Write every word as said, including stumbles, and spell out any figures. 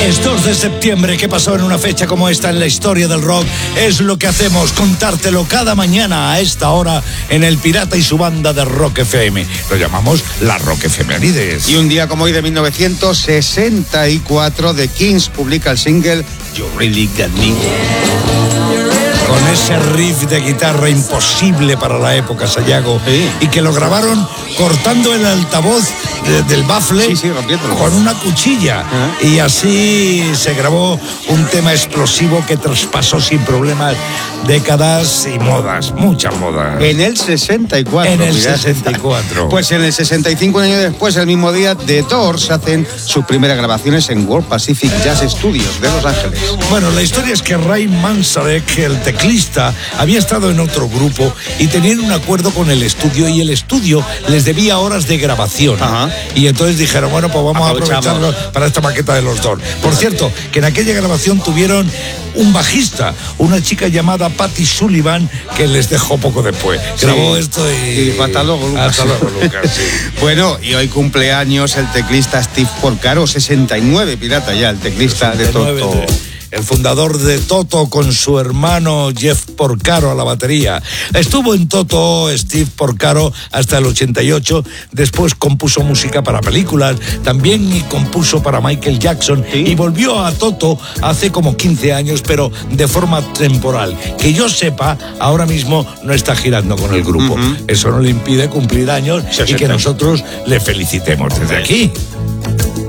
Es dos de septiembre. ¿Qué pasó en una fecha como esta en la historia del rock? Es lo que hacemos, contártelo cada mañana a esta hora en El Pirata y su banda de Rock F M. Lo llamamos la Rock Efemérides. Y un día como hoy de mil novecientos sesenta y cuatro, The Kings publica el single You Really Got Me. Con ese riff de guitarra imposible para la época, Sayago, sí. Y que lo grabaron cortando el altavoz de, del bafle sí, sí, con una cuchilla. Uh-huh. Y así se grabó un tema explosivo que traspasó sin problemas décadas y modas, muchas modas. En el sesenta y cuatro. En el mirad. sesenta y cuatro. Pues en el sesenta y cinco, un año después, el mismo día, The Doors hacen sus primeras grabaciones en World Pacific Jazz Studios de Los Ángeles. Bueno, la historia es que Ray Manzarek, el teclista, había estado en otro grupo y tenían un acuerdo con el estudio y el estudio les debía horas de grabación. Ajá. Y entonces dijeron, bueno, pues vamos a aprovecharlo para esta maqueta de los Doors. Por cierto, que en aquella grabación tuvieron un bajista, una chica llamada Patty Sullivan, que les dejó poco después. Sí. Grabó esto y... y hasta luego, Lucas. Hasta luego, Lucas, sí. Bueno, y hoy cumpleaños el teclista Steve Porcaro, sesenta y nueve, pirata ya, el teclista de Toto. El fundador de Toto con su hermano Jeff Porcaro a la batería. Estuvo en Toto Steve Porcaro hasta el ochenta y ocho, después compuso música para películas, también compuso para Michael Jackson, ¿sí? Y volvió a Toto hace como quince años, pero de forma temporal. Que yo sepa, ahora mismo no está girando con el grupo. Uh-huh. Eso no le impide cumplir años y que nosotros le felicitemos desde aquí.